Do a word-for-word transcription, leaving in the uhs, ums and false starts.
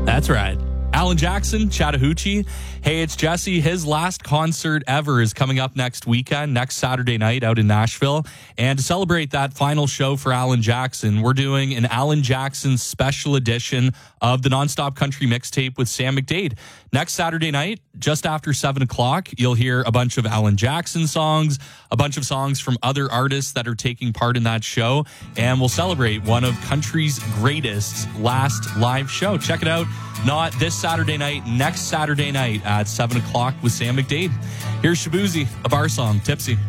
That's right. Alan Jackson, Chattahoochee. Hey, it's Jesse. His last concert ever is coming up next weekend, next Saturday night out in Nashville. And to celebrate that final show for Alan Jackson, we're doing an Alan Jackson special edition of the Nonstop Country Mixtape with Sam McDade. Next Saturday night, just after seven o'clock, you'll hear a bunch of Alan Jackson songs, a bunch of songs from other artists that are taking part in that show, and we'll celebrate one of country's greatest last live show. Check it out. Not this Saturday night, next Saturday night at seven o'clock with Sam McDade. Here's Shabuzi, a bar song, Tipsy.